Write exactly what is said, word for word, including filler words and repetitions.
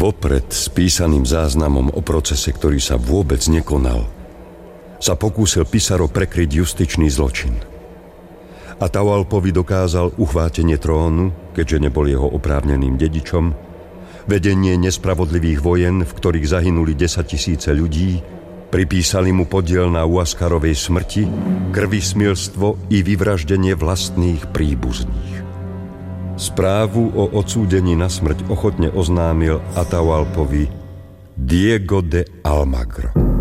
Vopred spísaným záznamom o procese, ktorý sa vôbec nekonal, sa pokúsil Písaro prekryť justičný zločin. Atahualpovi dokázal uchvátenie trónu, keďže nebol jeho oprávneným dedičom, vedenie nespravodlivých vojen, v ktorých zahynuli desaťtisíce ľudí, pripísali mu podiel na Huascarovej smrti, krvismilstvo i vyvraždenie vlastných príbuzných. Správu o odsúdení na smrť ochotne oznámil Atahualpovi Diego de Almagro.